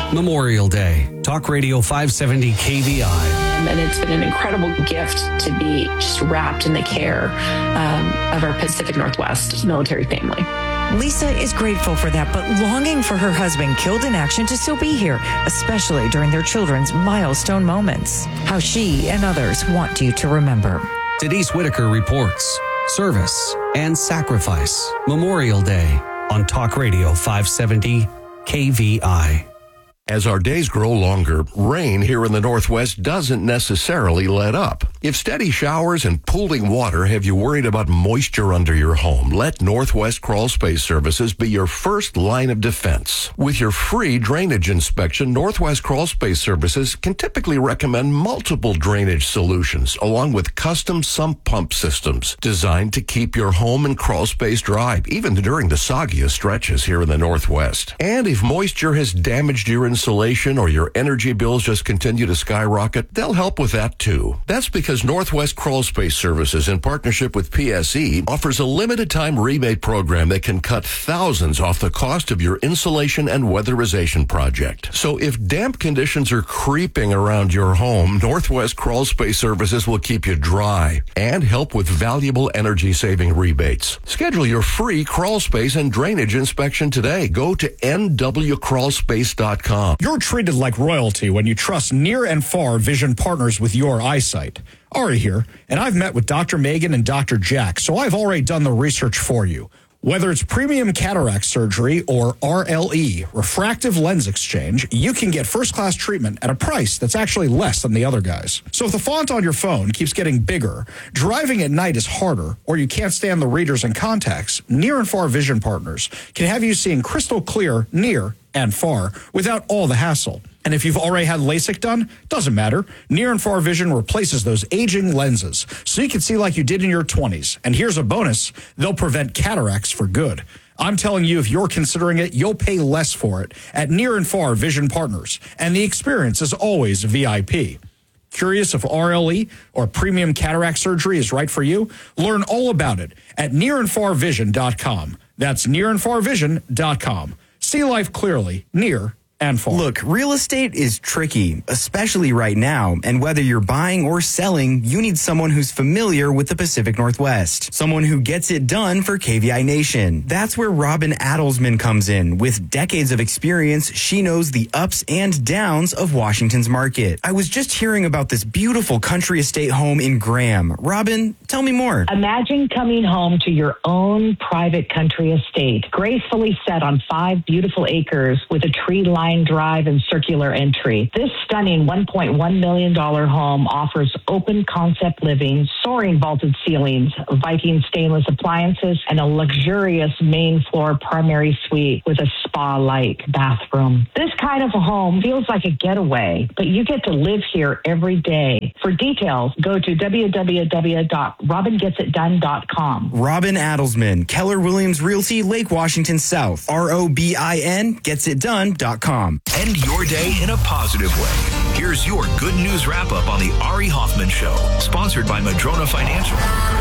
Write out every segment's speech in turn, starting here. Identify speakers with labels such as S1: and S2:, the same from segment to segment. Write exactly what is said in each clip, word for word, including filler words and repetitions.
S1: Memorial Day. Talk Radio five seventy K V I.
S2: And it's been an incredible gift to be just wrapped in the care um, of our Pacific Northwest military family.
S3: Lisa is grateful for that, but longing for her husband killed in action to still be here, especially during their children's milestone moments. How she and others want you to remember.
S1: Denise Whitaker reports service and sacrifice. Memorial Day on Talk Radio five seventy K V I.
S4: As our days grow longer, rain here in the Northwest doesn't necessarily let up. If steady showers and pooling water have you worried about moisture under your home, let Northwest Crawl Space Services be your first line of defense. With your free drainage inspection, Northwest Crawl Space Services can typically recommend multiple drainage solutions, along with custom sump pump systems designed to keep your home and crawl space dry, even during the soggiest stretches here in the Northwest. And if moisture has damaged your insulation or your energy bills just continue to skyrocket, they'll help with that too. That's because Northwest Crawl Space Services, in partnership with P S E, offers a limited time rebate program that can cut thousands off the cost of your insulation and weatherization project. So if damp conditions are creeping around your home, Northwest Crawl Space Services will keep you dry and help with valuable energy saving rebates. Schedule your free crawl space and drainage inspection today. Go to N W crawl space dot com.
S5: You're treated like royalty when you trust near and far vision partners with your eyesight. Ari here, and I've met with Doctor Megan and Doctor Jack, so I've already done the research for you. Whether it's premium cataract surgery or R L E, refractive lens exchange, you can get first-class treatment at a price that's actually less than the other guys. So if the font on your phone keeps getting bigger, driving at night is harder, or you can't stand the readers and contacts, Near and Far Vision Partners can have you seeing crystal clear near and far without all the hassle. And if you've already had LASIK done, doesn't matter. Near and Far Vision replaces those aging lenses so you can see like you did in your twenties. And here's a bonus. They'll prevent cataracts for good. I'm telling you, if you're considering it, you'll pay less for it at Near and Far Vision Partners. And the experience is always V I P. Curious if R L E or premium cataract surgery is right for you? Learn all about it at near and far vision dot com. That's near and far vision dot com. See life clearly, near and far.
S6: Look, real estate is tricky, especially right now. And whether you're buying or selling, you need someone who's familiar with the Pacific Northwest. Someone who gets it done for K V I Nation. That's where Robin Adelsman comes in. With decades of experience, she knows the ups and downs of Washington's market. I was just hearing about this beautiful country estate home in Graham. Robin, tell me more.
S7: Imagine coming home to your own private country estate, gracefully set on five beautiful acres with a tree-lined drive and circular entry. This stunning one point one million dollars home offers open concept living, soaring vaulted ceilings, Viking stainless appliances, and a luxurious main floor primary suite with a spa-like bathroom. This kind of a home feels like a getaway, but you get to live here every day. For details, go to w w w dot robin gets it done dot com.
S6: Robin Adelsman, Keller Williams Realty, Lake Washington South. R O B I N gets it done dot com.
S8: End your day in a positive way. Here's your good news wrap-up on the Ari Hoffman Show, sponsored by Madrona Financial.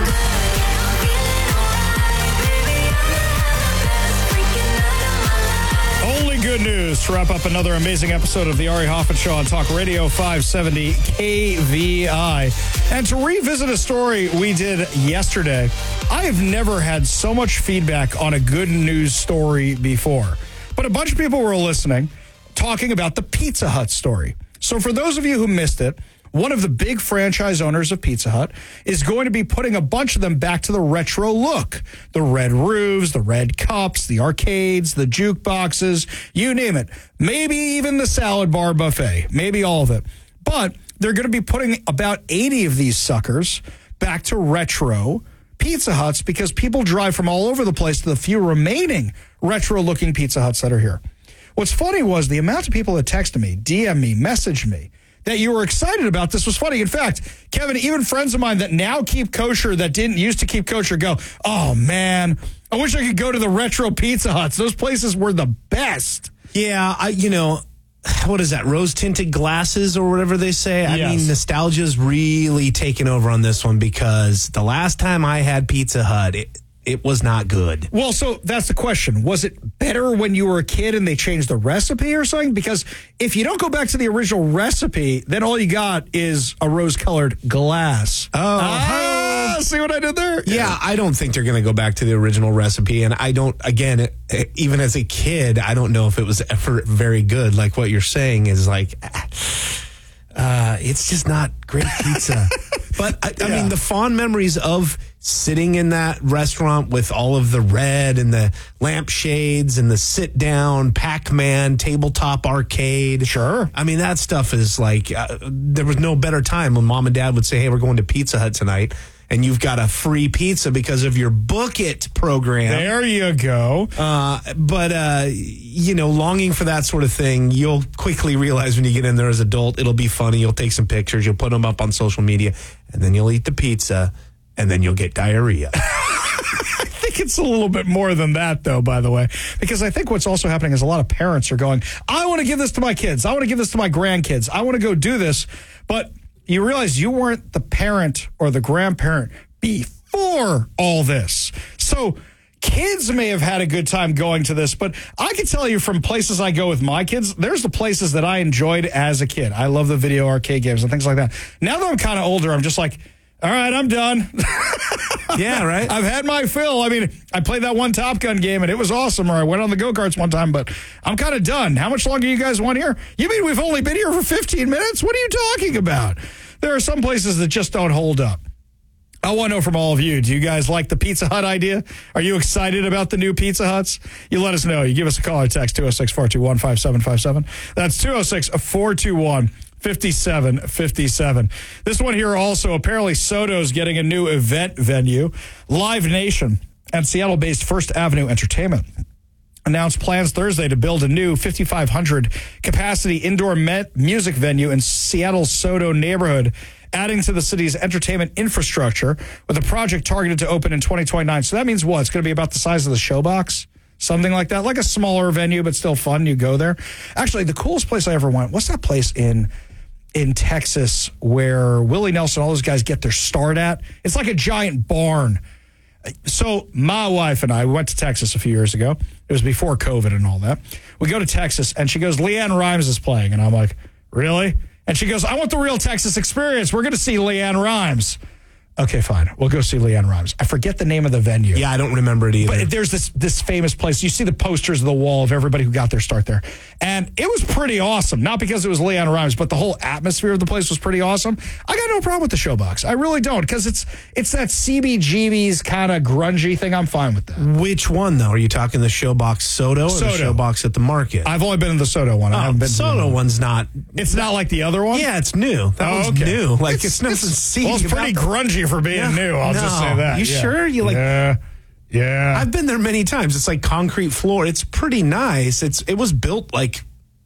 S5: Only good news to wrap up another amazing episode of the Ari Hoffman Show on Talk Radio five seventy K V I. And to revisit a story we did yesterday, I have never had so much feedback on a good news story before. But a bunch of people were listening, talking about the Pizza Hut story. So for those of you who missed it, one of the big franchise owners of Pizza Hut is going to be putting a bunch of them back to the retro look. The red roofs, the red cups, the arcades, the jukeboxes, you name it. Maybe even the salad bar buffet. Maybe all of it. But they're going to be putting about eighty of these suckers back to retro Pizza Huts because people drive from all over the place to the few remaining retro-looking Pizza Huts that are here. What's funny was the amount of people that texted me, D M me, messaged me, that you were excited about this was funny. In fact, Kevin, even friends of mine that now keep kosher that didn't used to keep kosher go, oh, man, I wish I could go to the retro Pizza Huts. Those places were the best.
S9: Yeah, I, you know, what is that, rose-tinted glasses or whatever they say? I
S5: Yes.
S9: mean, nostalgia's really taken over on this one because the last time I had Pizza Hut, it, it was not good.
S5: Well, so that's the question. Was it better when you were a kid and they changed the recipe or something? Because if you don't go back to the original recipe, then all you got is a rose-colored glass.
S9: Oh,
S5: ah, see what I did there?
S9: Yeah, I don't think they're going to go back to the original recipe. And I don't, again, it, it, even as a kid, I don't know if it was ever very good. Like what you're saying is like, uh, it's just not great pizza. But I, I
S5: Yeah.
S9: mean, the fond memories of sitting in that restaurant with all of the red and the lampshades and the sit down Pac-Man tabletop arcade.
S5: Sure.
S9: I mean, that stuff is like, uh, there was no better time when mom and dad would say, hey, we're going to Pizza Hut tonight. And you've got a free pizza because of your Book It program.
S5: There you go.
S9: Uh, but, uh, you know, longing for that sort of thing, you'll quickly realize when you get in there as an adult, it'll be funny. You'll take some pictures. You'll put them up on social media. And then you'll eat the pizza. And then you'll get diarrhea.
S5: I think it's a little bit more than that, though, by the way, because I think what's also happening is a lot of parents are going, I want to give this to my kids. I want to give this to my grandkids. I want to go do this. But you realize you weren't the parent or the grandparent before all this. So kids may have had a good time going to this, but I can tell you from places I go with my kids, there's the places that I enjoyed as a kid. I love the video arcade games and things like that. Now that I'm kind of older, I'm just like, all right, I'm done.
S9: Yeah, right?
S5: I've had my fill. I mean, I played that one Top Gun game, and it was awesome, or I went on the go-karts one time, but I'm kind of done. How much longer you guys want here? You mean we've only been here for fifteen minutes? What are you talking about? There are some places that just don't hold up. I want to know from all of you, do you guys like the Pizza Hut idea? Are you excited about the new Pizza Huts? You let us know. You give us a call or text two oh six, four two one, five seven five seven. That's two oh six, four two one, five seven five seven. This one here also, apparently Soto's getting a new event venue. Live Nation and Seattle-based First Avenue Entertainment announced plans Thursday to build a new fifty-five hundred capacity indoor met music venue in Seattle's Soto neighborhood, adding to the city's entertainment infrastructure with a project targeted to open in twenty twenty-nine. So that means what? It's going to be about the size of the Showbox? Something like that, like a smaller venue, but still fun. You go there. Actually, the coolest place I ever went, what's that place in in Texas where Willie Nelson, all those guys get their start at? It's like a giant barn. So my wife and I went to Texas a few years ago. It was before COVID and all that. We go to Texas, and she goes, Leanne Rimes is playing. And I'm like, really? And she goes, I want the real Texas experience. We're going to see Leanne Rimes. Okay, fine. We'll go see Leanne Rimes. I forget the name of the venue.
S9: Yeah, I don't remember it either.
S5: But there's this this famous place. You see the posters of the wall of everybody who got their start there. And it was pretty awesome. Not because it was Leanne Rimes, but the whole atmosphere of the place was pretty awesome. I got no problem with the Showbox. I really don't, because it's it's that C B G B's kind of grungy thing. I'm fine with that.
S9: Which one, though? Are you talking the Showbox Soto or
S5: Soto.
S9: the Showbox at the market?
S5: I've only been in the Soto one. I
S9: Oh,
S5: haven't been
S9: the
S5: to the
S9: Soto
S5: other one.
S9: one's not.
S5: It's not like the other one?
S9: Yeah, it's new. That
S5: Oh,
S9: one's
S5: okay.
S9: new. Like, it's, nothing seedy.
S5: Well, it's pretty
S9: about-
S5: grungy for being
S9: Yeah.
S5: new. I'll just say
S9: No.
S5: that.
S9: You
S5: Yeah.
S9: sure? You like?
S5: Yeah. Yeah.
S9: I've been there many times. It's like concrete floor. It's pretty nice. It's it was built like.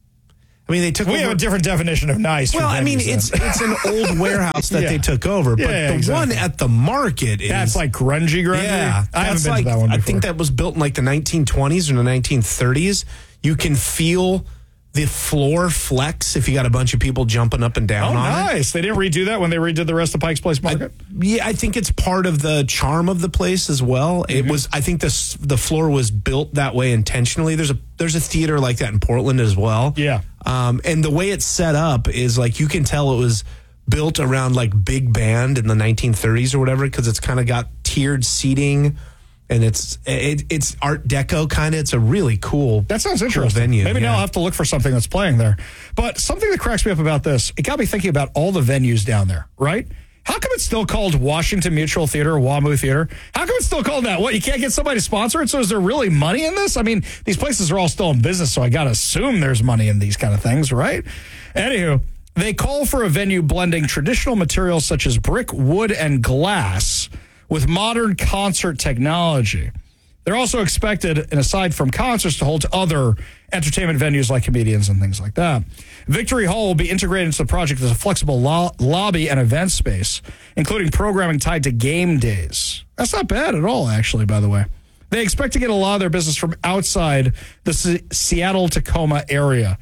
S9: I mean, they took.
S5: we
S9: over,
S5: have a different definition of nice.
S9: Well,
S5: for
S9: I mean,
S5: venues,
S9: it's
S5: then.
S9: it's an old warehouse that
S5: Yeah.
S9: they took over, but
S5: Yeah,
S9: the
S5: exactly.
S9: one at the market is
S5: That's like grungy, grungy.
S9: yeah.
S5: I haven't
S9: that's
S5: been
S9: like,
S5: to that one before.
S9: I think that was built in like the nineteen twenties or the nineteen thirties. You can feel the floor flex if you got a bunch of people jumping up and down
S5: Oh,
S9: on it.
S5: nice. They didn't redo that when they redid the rest of Pike's Place Market?
S9: Yeah, I think it's part of the charm of the place as well.
S5: Mm-hmm.
S9: It was. I think this the floor was built that way intentionally. There's a there's a theater like that in Portland as well.
S5: Yeah.
S9: Um, and the way it's set up is like you can tell it was built around like big band in the nineteen thirties or whatever, because it's kind of got tiered seating. And it's it, it's Art Deco kind of. It's a really cool.
S5: That sounds
S9: cool
S5: interesting.
S9: venue.
S5: Maybe now
S9: yeah.
S5: I'll have to look for something that's playing there. But something that cracks me up about this, it got me thinking about all the venues down there, right? How come it's still called Washington Mutual Theater or WAMU Theater? How come it's still called that? What, you can't get somebody to sponsor it? So is there really money in this? I mean, these places are all still in business, so I got to assume there's money in these kind of things, right? Anywho, they call for a venue blending traditional materials such as brick, wood, and glass with modern concert technology. They're also expected, and aside from concerts, to hold other entertainment venues like comedians and things like that. Victory Hall will be integrated into the project as a flexible lo- lobby and event space, including programming tied to game days. That's not bad at all, actually, by the way. They expect to get a lot of their business from outside the S- Seattle-Tacoma area.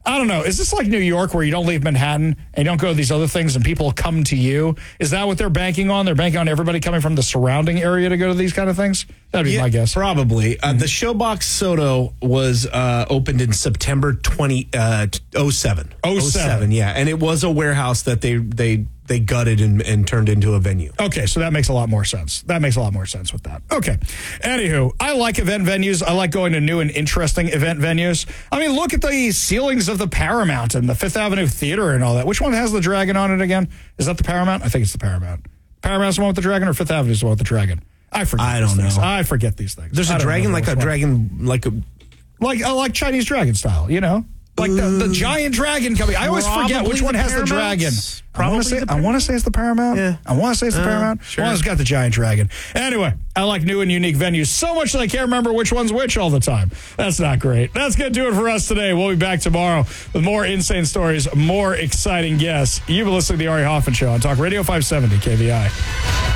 S5: I don't know. Is this like New York where you don't leave Manhattan and you don't go to these other things and people come to you? Is that what they're banking on? They're banking on everybody coming from the surrounding area to go to these kind of things? That'd be
S9: Yeah,
S5: my guess.
S9: Probably. Uh, the Showbox Soto was uh, opened in September twenty oh seven.
S5: oh seven.
S9: Yeah. And it was a warehouse that they they they gutted and, and turned into a venue.
S5: Okay, so that makes a lot more sense. That makes a lot more sense with that. Okay. Anywho, I like event venues. I like going to new and interesting event venues. I mean, look at the ceilings of the Paramount and the Fifth Avenue Theater and all that. Which one has the dragon on it again? Is that the Paramount? I think it's the Paramount. Paramount's the one with the dragon, or Fifth Avenue's the one with the dragon? I forget.
S9: I don't
S5: these things.
S9: know.
S5: I forget these things.
S9: There's
S5: I
S9: a
S5: don't
S9: dragon,
S5: know
S9: like a
S5: which one.
S9: dragon, like a.
S5: Like uh, like Chinese dragon style, you know? Like the, the giant dragon coming. I always forget
S9: Probably
S5: which one
S9: the
S5: has the
S9: Paramounts?
S5: dragon. I want
S9: Probably
S5: to say
S9: the
S5: I want to say it's the Paramount.
S9: Yeah.
S5: I want to say it's the
S9: Uh,
S5: Paramount.
S9: sure.
S5: Well, it's got the giant dragon. Anyway, I like new and unique venues so much that I can't remember which one's which all the time. That's not great. That's going to do it for us today. We'll be back tomorrow with more insane stories, more exciting guests. You've been listening to the Ari Hoffman Show on Talk Radio five seventy K V I.